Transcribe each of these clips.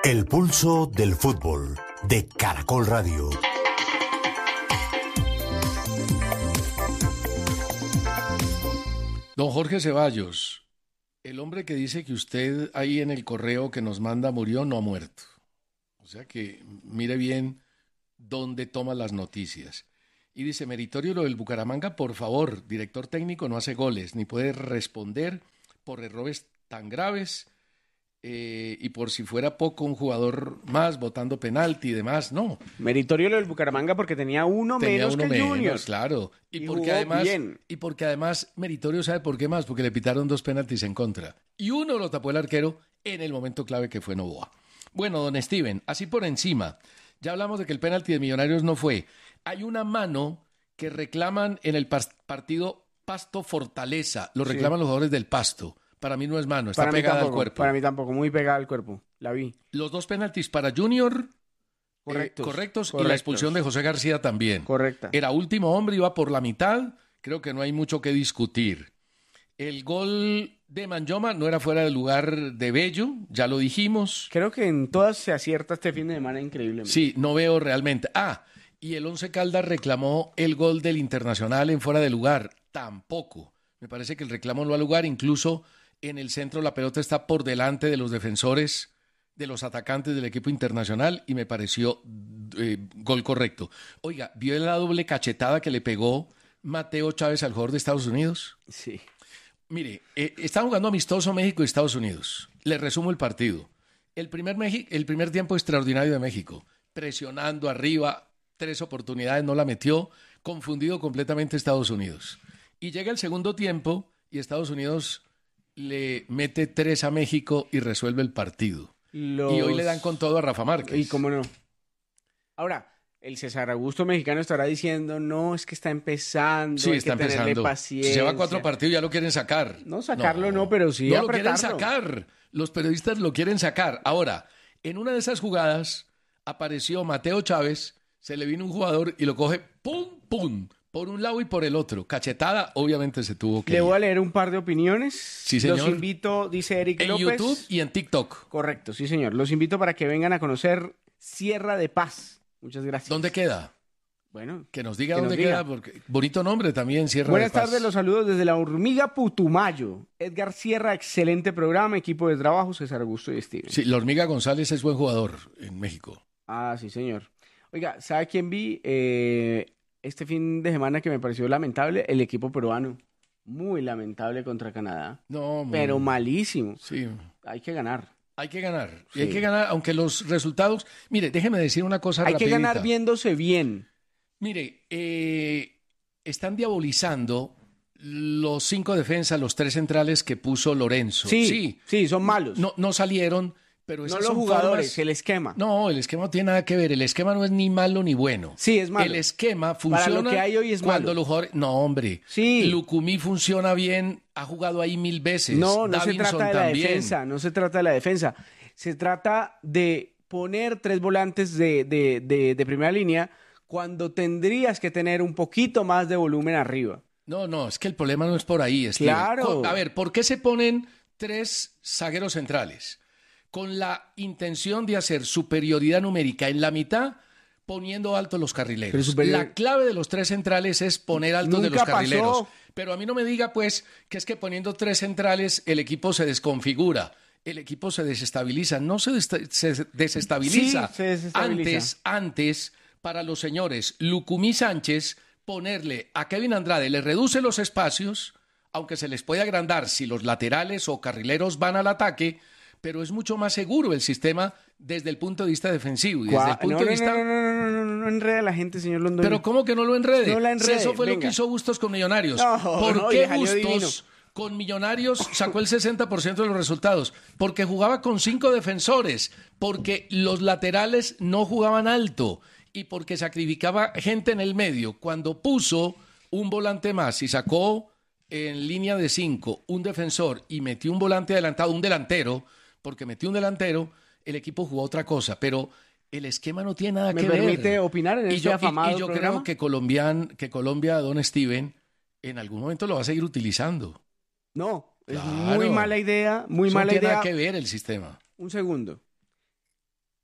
El pulso del fútbol de Caracol Radio. Don Jorge Ceballos, el hombre que dice que usted ahí en el correo que nos manda murió, no ha muerto. O sea que mire bien dónde toma las noticias. Y dice, meritorio lo del Bucaramanga, por favor, director técnico no hace goles, ni puede responder por errores tan graves. Y por si fuera poco, un jugador más botando penalti y demás, no. Meritorio lo del Bucaramanga porque tenía uno menos que el Junior. Claro. Y porque además meritorio, ¿sabe por qué más? Porque le pitaron 2 penaltis en contra. Y uno lo tapó el arquero en el momento clave que fue Novoa. Bueno, don Steven, así por encima, ya hablamos de que el penalti de Millonarios no fue. Hay una mano que reclaman en el partido Pasto Fortaleza, lo reclaman los jugadores del Pasto. Para mí no es mano, está pegada al cuerpo. Para mí tampoco, muy pegada al cuerpo, la vi. Los 2 penaltis para Junior, correctos, y la expulsión de José García también. Correcta. Era último hombre, iba por la mitad, creo que no hay mucho que discutir. El gol de Manyoma no era fuera del lugar de Bello, ya lo dijimos. Creo que en todas se acierta este fin de semana increíblemente. Sí, no veo realmente. Y el Once Caldas reclamó el gol del Internacional en fuera de lugar, tampoco. Me parece que el reclamo no ha lugar, incluso en el centro la pelota está por delante de los defensores, de los atacantes del equipo internacional y me pareció gol correcto. Oiga, ¿vio la doble cachetada que le pegó Mateo Chávez al jugador de Estados Unidos? Sí. Mire, están jugando amistoso México y Estados Unidos. Le resumo el partido. El primer tiempo extraordinario de México, presionando arriba, 3 oportunidades, no la metió, confundido completamente Estados Unidos. Y llega el segundo tiempo y Estados Unidos le mete 3 a México y resuelve el partido. Y hoy le dan con todo a Rafa Márquez. Y cómo no. Ahora, el César Augusto mexicano estará diciendo, no, es que está empezando, sí, hay está que tenerle empezando. Paciencia. Lleva 4 partidos, ya lo quieren sacar. No, sacarlo no, pero sí no apretarlo. Lo quieren sacar. Los periodistas lo quieren sacar. Ahora, en una de esas jugadas apareció Mateo Chávez, se le vino un jugador y lo coge, ¡pum, pum! Por un lado y por el otro. Cachetada, obviamente se tuvo que Le ir. voy a leer un par de opiniones. Sí, señor. Los invito, dice Eric López. En YouTube y en TikTok. Correcto, sí, señor. Los invito para que vengan a conocer Sierra de Paz. Muchas gracias. ¿Dónde queda? Bueno. Que nos diga dónde queda, porque bonito nombre también, Sierra de Paz. Buenas tardes, los saludos desde la Hormiga Putumayo. Edgar Sierra, excelente programa, equipo de trabajo, César Augusto y Steven. Sí, la Hormiga González es buen jugador en México. Ah, sí, señor. Oiga, ¿sabe quién vi? Este fin de semana que me pareció lamentable, el equipo peruano. Muy lamentable contra Canadá. No, pero malísimo. Sí. Hay que ganar. Hay que ganar. Sí. Y hay que ganar, aunque los resultados... Mire, déjeme decir una cosa rapidita. Hay que ganar viéndose bien. Mire, están diabolizando los 5 defensas, los 3 centrales que puso Lorenzo. Sí, son malos. No salieron... Pero no los jugadores, el esquema. No, el esquema no tiene nada que ver. El esquema no es ni malo ni bueno. Sí, es malo. El esquema funciona para lo que hay hoy es cuando malo. Los jugadores... No, hombre. Sí. Lucumí funciona bien, ha jugado ahí 1000 veces. No Davinson se trata de la también. defensa, no se trata de la defensa. Se trata de poner 3 volantes de primera línea cuando tendrías que tener un poquito más de volumen arriba. No, es que el problema no es por ahí, Steven. Claro. A ver, ¿por qué se ponen 3 zagueros centrales? Con la intención de hacer superioridad numérica en la mitad, poniendo altos los carrileros. La clave de los 3 centrales es poner altos de los carrileros. Pasó. Pero a mí no me diga, pues, que es que poniendo 3 centrales el equipo se desconfigura. El equipo se desestabiliza. No se desestabiliza. Sí, se desestabiliza. Antes, para los señores Lucumí Sánchez, ponerle a Kevin Andrade, le reduce los espacios, aunque se les puede agrandar si los laterales o carrileros van al ataque, pero es mucho más seguro el sistema desde el punto de vista defensivo. Y desde el punto de vista... No enrede a la gente, señor Londoño. Pero ¿cómo que no lo enrede? No la enrede. Si eso fue Venga. lo que hizo Bustos con Millonarios. No, ¿Por qué salió divino. Bustos con Millonarios sacó el 60% de los resultados? Porque jugaba con 5 defensores, porque los laterales no jugaban alto y porque sacrificaba gente en el medio. Cuando puso un volante más y sacó en línea de 5 un defensor y metió un volante adelantado, un delantero, porque metió un delantero, el equipo jugó otra cosa, pero el esquema no tiene nada que ver. ¿Me permite opinar en este afamado y yo programa? creo que Colombia, don Steven, en algún momento lo va a seguir utilizando. No, Claro. es muy mala idea, muy Eso mala no tiene idea. nada que ver el sistema. Un segundo.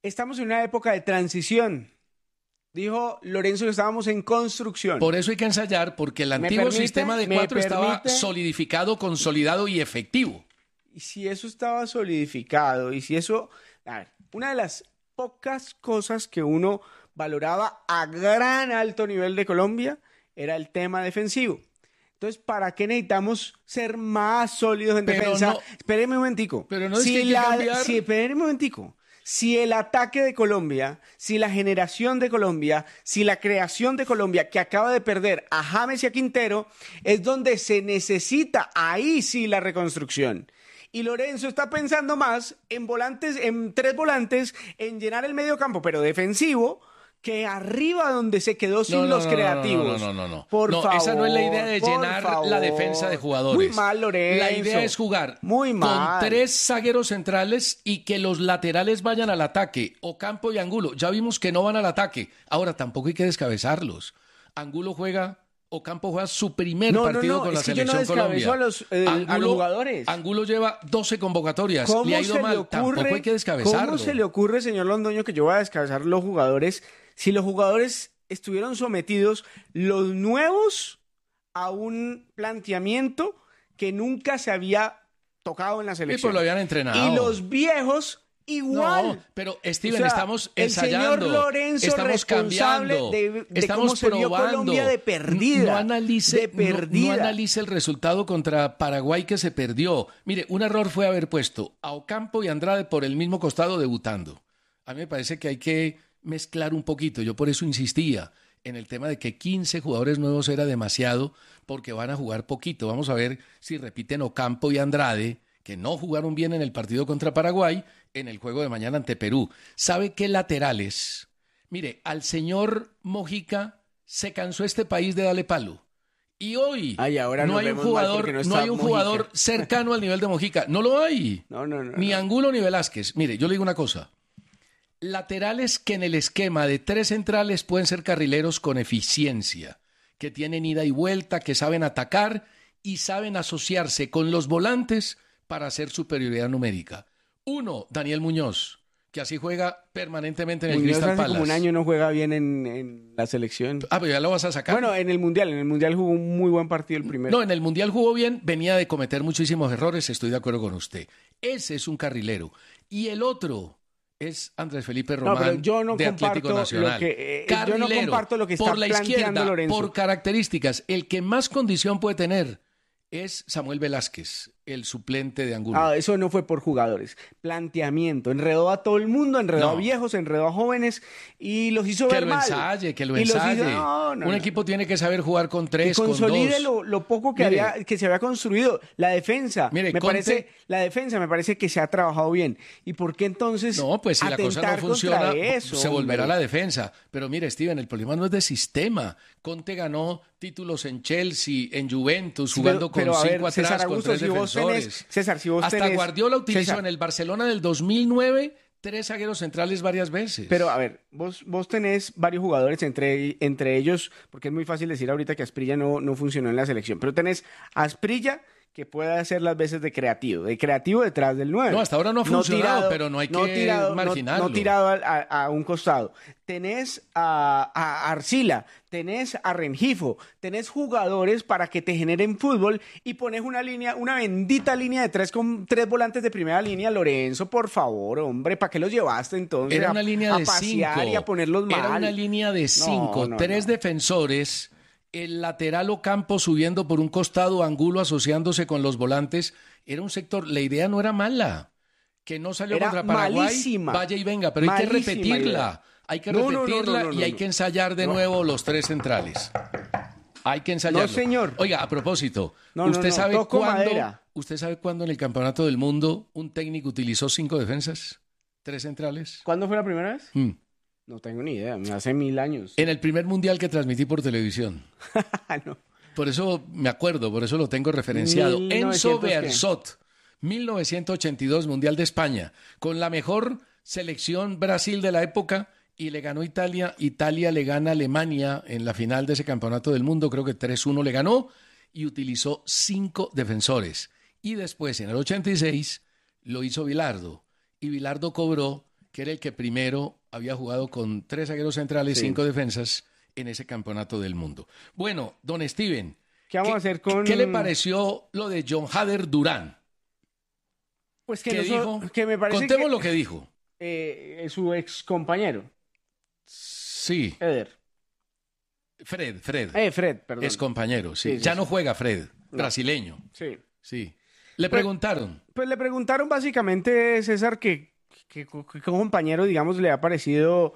Estamos en una época de transición. Dijo Lorenzo que estábamos en construcción. Por eso hay que ensayar, porque el antiguo sistema de 4 estaba solidificado, consolidado y efectivo. Y si eso estaba solidificado, y si eso... A ver, una de las pocas cosas que uno valoraba a gran alto nivel de Colombia era el tema defensivo. Entonces, ¿para qué necesitamos ser más sólidos en defensa? Espérenme un momentico. Pero no es que hay que cambiar... Espérenme un momentico. Si el ataque de Colombia, si la generación de Colombia, si la creación de Colombia, que acaba de perder a James y a Quintero, es donde se necesita, ahí sí, la reconstrucción. Y Lorenzo está pensando más en volantes, en 3 volantes, en llenar el medio campo, pero defensivo, que arriba donde se quedó sin los creativos. No. Por favor, esa no es la idea de llenar la defensa de jugadores. Muy mal, Lorenzo. La idea es jugar muy mal, con 3 zagueros centrales y que los laterales vayan al ataque. Ocampo y Angulo. Ya vimos que no van al ataque. Ahora, tampoco hay que descabezarlos. Angulo juega... Ocampo juega su primer partido con la selección Colombia. A los jugadores. Angulo lleva 12 convocatorias. Le ha ido mal. Tampoco hay que descabezarlo. ¿Cómo se le ocurre, señor Londoño, que yo voy a descabezar los jugadores si los jugadores estuvieron sometidos, los nuevos, a un planteamiento que nunca se había tocado en la selección? Y pues lo habían entrenado. Y los viejos... Igual. No, pero Steven, estamos ensayando, el señor Lorenzo estamos cambiando, de estamos cómo se vio probando. Colombia de perdida. No analice el resultado contra Paraguay que se perdió. Mire, un error fue haber puesto a Ocampo y Andrade por el mismo costado debutando. A mí me parece que hay que mezclar un poquito. Yo por eso insistía en el tema de que 15 jugadores nuevos era demasiado porque van a jugar poquito. Vamos a ver si repiten Ocampo y Andrade, que no jugaron bien en el partido contra Paraguay, en el juego de mañana ante Perú. ¿Sabe qué laterales? Mire, al señor Mojica se cansó este país de darle palo. Y hoy no hay un jugador cercano al nivel de Mojica. No lo hay. No. Ni Angulo ni Velázquez. Mire, yo le digo una cosa. Laterales que en el esquema de 3 centrales pueden ser carrileros con eficiencia, que tienen ida y vuelta, que saben atacar y saben asociarse con los volantes para hacer superioridad numérica. 1, Daniel Muñoz, que así juega permanentemente en el Muñoz Crystal hace Palace. como un año no juega bien en la selección. Pero ya lo vas a sacar. Bueno, en el Mundial jugó un muy buen partido el primero. No, en el Mundial jugó bien, venía de cometer muchísimos errores, estoy de acuerdo con usted. Ese es un carrilero. Y el otro es Andrés Felipe Román, de Atlético Nacional. Yo no comparto lo que está por la planteando izquierda, Lorenzo. por características, el que más condición puede tener es Samuel Velázquez, el suplente de Angulo. Eso no fue por jugadores. Planteamiento. Enredó a todo el mundo, enredó a viejos, enredó a jóvenes y los hizo ver mal. Que lo ensaye. Un equipo tiene que saber jugar con 3, con 2. Que consolide lo poco que se había construido. La defensa. Mire, la defensa me parece que se ha trabajado bien. ¿Y por qué entonces no, pues si la cosa no funciona, eso, se volverá a la defensa. Pero mire, Steven, el problema no es de sistema. Conte ganó títulos en Chelsea, en Juventus, jugando con 5 atrás, con 3 defensores. Hasta Guardiola utilizó en el Barcelona del 2009 3 zagueros centrales varias veces. Pero a ver, vos tenés varios jugadores, entre ellos, porque es muy fácil decir ahorita que Asprilla no funcionó en la selección, pero tenés a Asprilla, que puede hacer las veces de creativo detrás del 9. No, hasta ahora no ha funcionado, pero no hay que marginarlo. No tirado a un costado. Tenés a Arcila, tenés a Rengifo, tenés jugadores para que te generen fútbol y pones una bendita línea de 3 con 3 volantes de primera línea. Lorenzo, por favor, hombre, ¿para qué los llevaste entonces? Era una línea de 5 y a ponerlos mal. Era una línea de 5, 3 defensores. El lateral Ocampo subiendo por un costado, Angulo asociándose con los volantes. Era un sector, la idea no era mala. Que no salió contra Paraguay, malísima, vaya y venga, pero hay que repetirla. Hay que repetirla y hay que ensayar de nuevo los 3 centrales. Hay que ensayarlo. No, señor. Oiga, a propósito, ¿usted sabe cuándo en el Campeonato del Mundo un técnico utilizó 5 defensas? 3 centrales. ¿Cuándo fue la primera vez? No tengo ni idea, hace 1000 años. En el primer mundial que transmití por televisión. No. Por eso me acuerdo, por eso lo tengo referenciado. Enzo Bearzot, 1982, Mundial de España, con la mejor selección Brasil de la época, y le ganó Italia. Italia le gana a Alemania en la final de ese campeonato del mundo, creo que 3-1 le ganó, y utilizó 5 defensores. Y después, en el 86, lo hizo Bilardo, y Bilardo cobró que era el que primero había jugado con 3 zagueros centrales, 5 defensas en ese campeonato del mundo. Bueno, don Steven, ¿qué vamos a hacer con...? ¿Qué le pareció lo de John Hader Durán? Pues ¿Qué dijo? Que me parece Contemos que, lo que dijo. su ex compañero. Sí. Fred. Fred, perdón. Es compañero, sí. Sí, Ya sí. no juega Fred, No. brasileño. Sí. Sí. Le preguntaron. Pues le preguntaron básicamente, César, que compañero, digamos, le ha parecido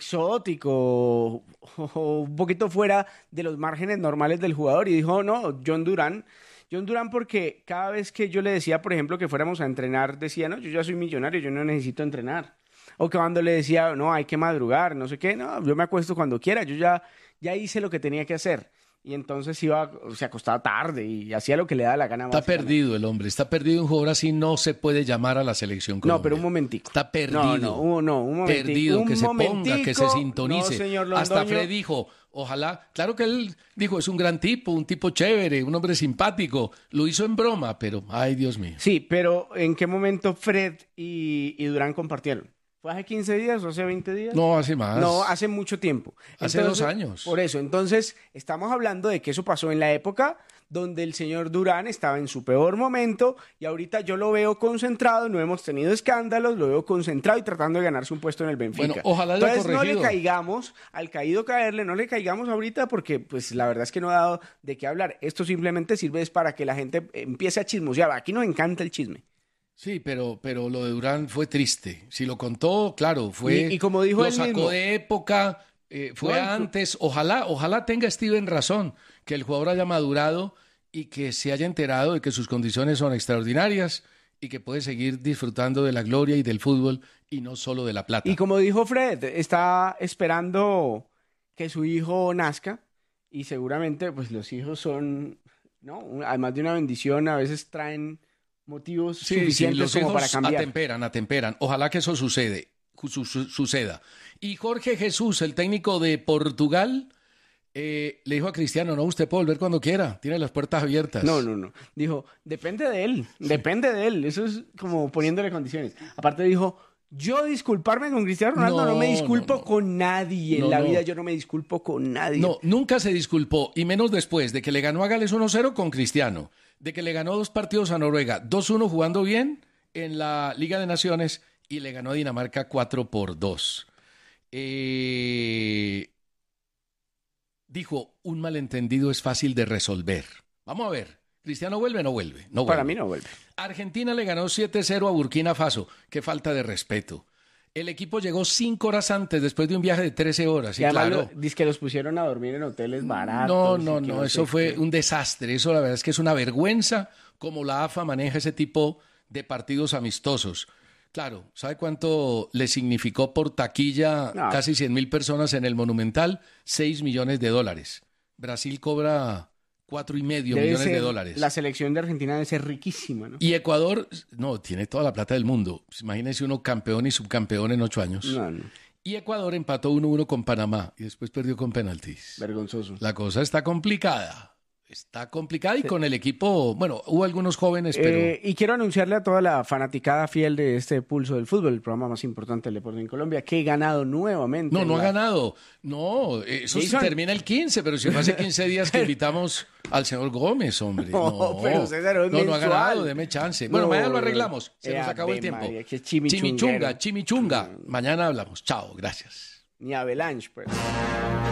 exótico o un poquito fuera de los márgenes normales del jugador. Y dijo, no, John Durán. John Durán, porque cada vez que yo le decía, por ejemplo, que fuéramos a entrenar, decía, no, yo ya soy millonario, yo no necesito entrenar. O que cuando le decía, no, hay que madrugar, no sé qué, no, yo me acuesto cuando quiera, yo ya hice lo que tenía que hacer. Y entonces se acostaba tarde y hacía lo que le daba la gana. Está perdido el hombre, está perdido. Un jugador así no se puede llamar a la selección Colombia. No, pero un momentico. Está perdido. No, un momentico. Perdido, que se ponga, que se sintonice. No, señor Londoño. Hasta Fred dijo, ojalá, claro que él dijo, es un gran tipo, un tipo chévere, un hombre simpático. Lo hizo en broma, pero, ay, Dios mío. Sí, pero ¿en qué momento Fred y Durán compartieron? ¿Fue hace 15 días o hace 20 días? No, hace más. No, hace mucho tiempo. Hace 2 años. Por eso, entonces, estamos hablando de que eso pasó en la época donde el señor Durán estaba en su peor momento y ahorita yo lo veo concentrado, no hemos tenido escándalos, lo veo concentrado y tratando de ganarse un puesto en el Benfica. Bueno, ojalá le haya Entonces, no le corregido. caigamos, al caído caerle, no le caigamos ahorita porque, pues, la verdad es que no ha dado de qué hablar. Esto simplemente sirve es para que la gente empiece a chismosear. Aquí nos encanta el chisme. Sí, pero lo de Durán fue triste. Si lo contó, claro, fue. Y como dijo lo él sacó mismo. de época, fue No, antes. Ojalá tenga Steven razón, que el jugador haya madurado y que se haya enterado de que sus condiciones son extraordinarias y que puede seguir disfrutando de la gloria y del fútbol y no solo de la plata. Y como dijo Fred, está esperando que su hijo nazca y seguramente pues los hijos son, ¿no? Además de una bendición, a veces traen motivos suficientes los como hijos para cambiar. atemperan. Ojalá que eso suceda. Y Jorge Jesús, el técnico de Portugal, le dijo a Cristiano, no, usted puede volver cuando quiera, tiene las puertas abiertas. No. Dijo, depende de él. Eso es como poniéndole condiciones. Aparte dijo, yo disculparme con Cristiano Ronaldo, no me disculpo con nadie en la vida, yo no me disculpo con nadie. No, nunca se disculpó, y menos después de que le ganó a Gales 1-0 con Cristiano, de que le ganó 2 partidos a Noruega, 2-1 jugando bien en la Liga de Naciones y le ganó a Dinamarca 4-2. Dijo, un malentendido es fácil de resolver. Vamos a ver, ¿Cristiano vuelve o no vuelve? No vuelve. Para mí no vuelve. Argentina le ganó 7-0 a Burkina Faso. Qué falta de respeto. El equipo llegó 5 horas antes, después de un viaje de 13 horas. Y además claro. dice que los pusieron a dormir en hoteles baratos. No, eso fue un desastre. Eso la verdad es que es una vergüenza cómo la AFA maneja ese tipo de partidos amistosos. Claro, ¿sabe cuánto le significó por taquilla casi 100.000 personas en el Monumental? $6 millones. Brasil cobra 4,5 millones de dólares. La selección de Argentina debe ser riquísima, ¿no? Y Ecuador, no, tiene toda la plata del mundo. Pues imagínense uno campeón y subcampeón en 8 años. No. Y Ecuador empató 1-1 con Panamá y después perdió con penaltis. Vergonzoso. La cosa está complicada. Está complicada y con el equipo, bueno, hubo algunos jóvenes, pero... Y quiero anunciarle a toda la fanaticada fiel de este Pulso del Fútbol, el programa más importante del deporte en Colombia, que he ganado nuevamente. No ha ganado. No, eso se termina el 15, pero si fue hace 15 días que invitamos al señor Gómez, hombre. No, pero César, es no ha mensual. ganado, deme chance. Bueno, mañana lo arreglamos. Se nos acabó el tiempo. María, qué chimichunguero. Chimichunga. Mañana hablamos. Chao, gracias. Ni Avalanche, pues.